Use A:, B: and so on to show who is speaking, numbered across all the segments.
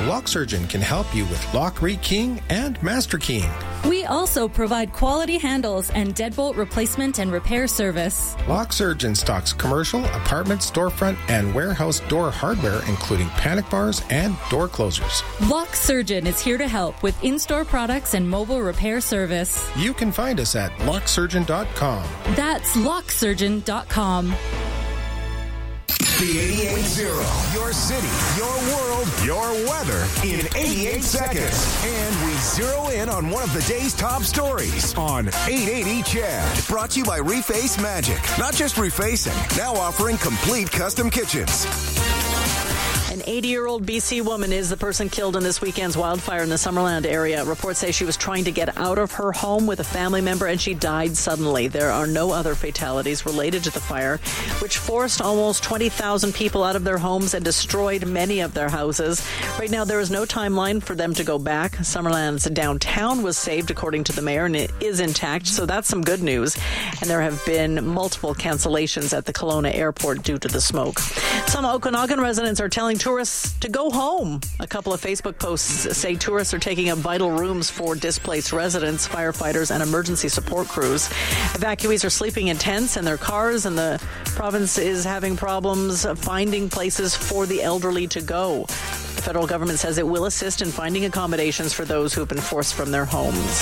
A: Lock Surgeon can help you with lock rekeying and master keying.
B: We also provide quality handles and deadbolt replacement and repair service.
A: Lock Surgeon stocks commercial, apartment, storefront, and warehouse door hardware, including panic bars and door closers.
B: Lock Surgeon is here to help with in-store products and mobile repair service.
A: You can find us at locksurgeon.com.
B: That's locksurgeon.com.
C: The 88.0, your city, your world, your weather in 88 seconds. And we zero in on one of the day's top stories on 880 Chad. Brought to you by Reface Magic. Not just refacing, now offering complete custom kitchens.
D: An 80-year-old BC woman is the person killed in this weekend's wildfire in the Summerland area. Reports say she was trying to get out of her home with a family member and she died suddenly. There are no other fatalities related to the fire, which forced almost 20,000 people out of their homes and destroyed many of their houses. Right now, there is no timeline for them to go back. Summerland's downtown was saved, according to the mayor, and it is intact, so that's some good news. And there have been multiple cancellations at the Kelowna airport due to the smoke. Some Okanagan residents are telling tourists to go home. A couple of Facebook posts say tourists are taking up vital rooms for displaced residents, firefighters, and emergency support crews. Evacuees are sleeping in tents in their cars, and the province is having problems finding places for the elderly to go. The federal government says it will assist in finding accommodations for those who have been forced from their homes.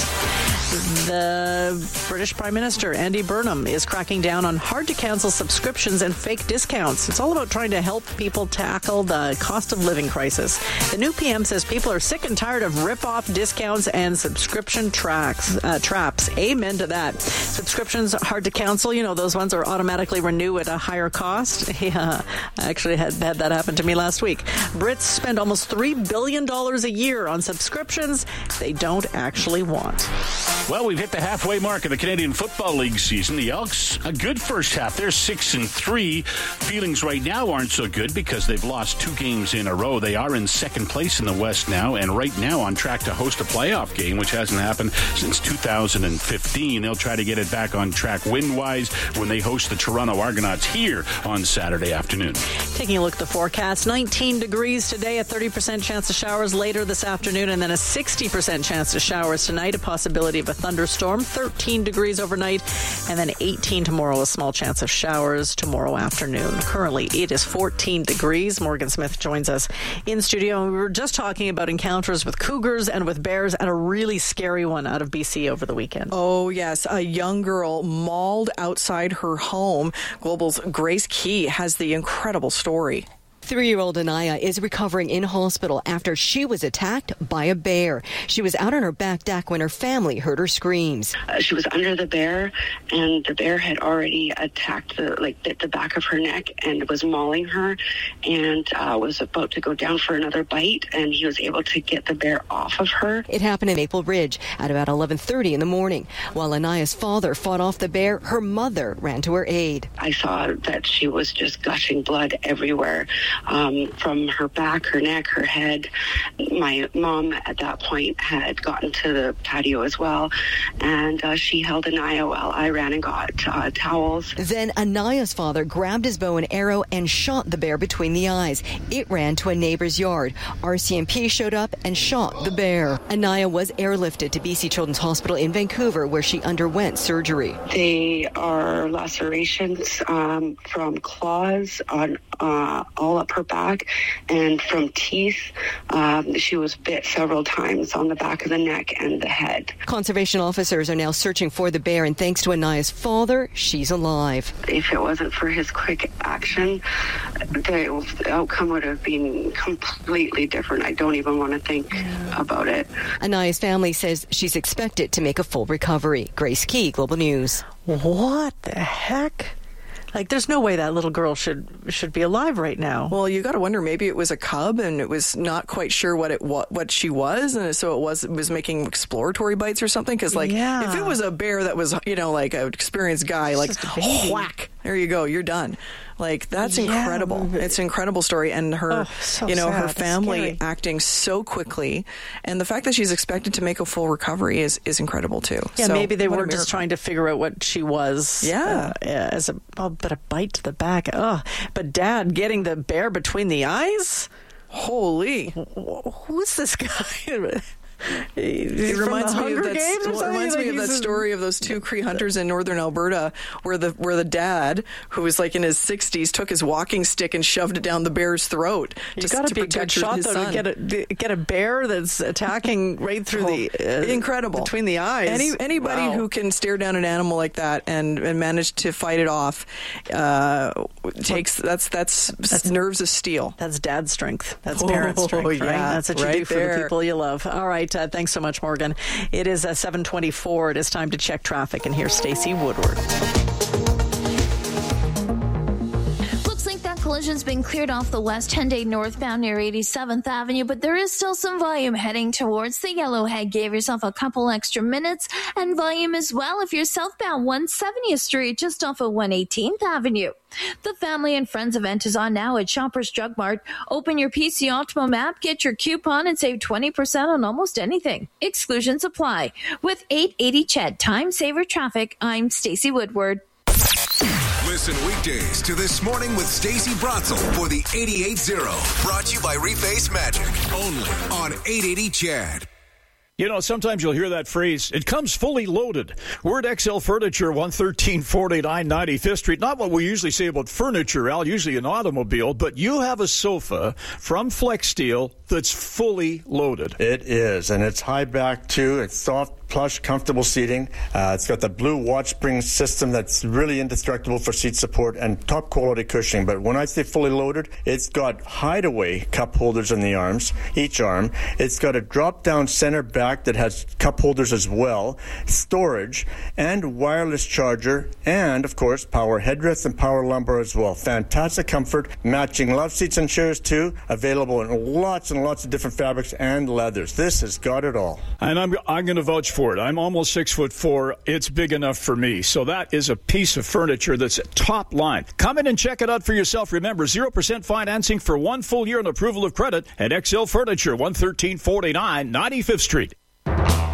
D: The British Prime Minister, Andy Burnham, is cracking down on hard-to-cancel subscriptions and fake discounts. It's all about trying to help people tackle the cost of living crisis. The new PM says people are sick and tired of rip-off discounts and subscription traps. Amen to that. Subscriptions hard to cancel. You know, those ones are automatically renew at a higher cost. Yeah, I actually had that happen to me last week. Brits spend almost $3 billion a year on subscriptions they don't actually want.
E: Well, we've hit the halfway mark of the Canadian Football League season. The Elks, a good first half. They're 6-3. Feelings right now aren't so good because they've lost 2 games in a row. They are in second place in the West now, and right now on track to host a playoff game, which hasn't happened since 2015. They'll try to get it back on track win-wise when they host the Toronto Argonauts here on Saturday afternoon.
D: Taking a look at the forecast, 19 degrees today, a 30% chance of showers later this afternoon, and then a 60% chance of showers tonight, a possibility of a thunderstorm, 13 degrees overnight, and then 18 tomorrow, a small chance of showers tomorrow afternoon. Currently, it is 14 degrees. Morgan Smith joins us in studio, and we were just talking about encounters with cougars and with bears, and a really scary one out of BC over the weekend.
F: Oh, yes. A young girl mauled outside her home. Global's Grace Key has the incredible story.
G: 3-year-old Anaya is recovering in hospital after she was attacked by a bear. She was out on her back deck when her family heard her screams.
H: She was under the bear, and the bear had already attacked the back of her neck and was mauling her, and was about to go down for another bite, and he was able to get the bear off of her.
G: It happened in Maple Ridge at about 11:30 in the morning. While Anaya's father fought off the bear, her mother ran to her aid.
H: I saw that she was just gushing blood everywhere. From her back, her neck, her head. My mom at that point had gotten to the patio as well, and she held Anaya while I ran and got towels.
G: Then Anaya's father grabbed his bow and arrow and shot the bear between the eyes. It ran to a neighbor's yard. RCMP showed up and shot the bear. Anaya was airlifted to BC Children's Hospital in Vancouver, where she underwent surgery.
H: They are lacerations from claws on all up her back, and from teeth. She was bit several times on the back of the neck and the head.
G: Conservation officers are now searching for the bear, and thanks to Anaya's father, she's alive.
H: If it wasn't for his quick action, the outcome would have been completely different. I don't even want to think about it.
G: Anaya's family says she's expected to make a full recovery. Grace Key, Global News.
D: What the heck? Like, there's no way that little girl should be alive right now.
F: Well, you got to wonder, maybe it was a cub and it was not quite sure what she was, and so it was making exploratory bites or something. Because if it was a bear that was like an experienced guy, like whack, there you go, you're done. Like, that's incredible. It's an incredible story. And her, her family acting so quickly. And the fact that she's expected to make a full recovery is incredible, too.
D: Yeah, so, maybe they were just trying to figure out what she was.
F: Yeah.
D: But a bite to the back. But Dad, getting the bear between the eyes?
F: Holy.
D: Who's this guy?
F: It reminds me of that story of those two Cree hunters in northern Alberta where the dad, who was like in his 60s, took his walking stick and shoved it down the bear's throat.
D: You got to be a good shot, though, to get a bear that's attacking right through the
F: incredible
D: between the eyes.
F: Anybody who can stare down an animal like that and manage to fight it off that's nerves of steel.
D: That's dad strength. That's parent strength. Right? That's what you do for the people you love. All right. Thanks so much, Morgan. It is 7:24. It is time to check traffic, and here's Stacey Woodward.
I: Collision's been cleared off the west Henday northbound near 87th Avenue, but there is still some volume heading towards the Yellowhead. Give yourself a couple extra minutes, and volume as well if you're southbound 170th Street just off of 118th Avenue. The Family and Friends event is on now at Shoppers Drug Mart. Open your PC Optimum app, get your coupon, and save 20% on almost anything. Exclusions apply. With 880 CHED Time Saver Traffic, I'm Stacey Woodward.
C: Listen weekdays to This Morning with Stacey Bratzel for the 88.0. Brought to you by Reface Magic. Only on 880 CHED.
J: You know, sometimes you'll hear that phrase, it comes fully loaded. We're at XL Furniture, 11349 95th Street. Not what we usually say about furniture, Al, usually an automobile, but you have a sofa from Flex Steel that's fully loaded.
K: It is, and it's high back too. It's soft, plush, comfortable seating. It's got the blue watch spring system that's really indestructible for seat support and top quality cushioning. But when I say fully loaded, it's got hideaway cup holders in the arms, each arm. It's got a drop-down center back that has cup holders as well, storage, and wireless charger, and, of course, power headrests and power lumbar as well. Fantastic comfort, matching love seats and chairs too, available in lots and lots of different fabrics and leathers. This has got it all.
J: And I'm going to vouch for it. I'm almost 6'4". It's big enough for me. So that is a piece of furniture that's top line. Come in and check it out for yourself. Remember, 0% financing for 1 full year and approval of credit at XL Furniture, 11349 95th Street.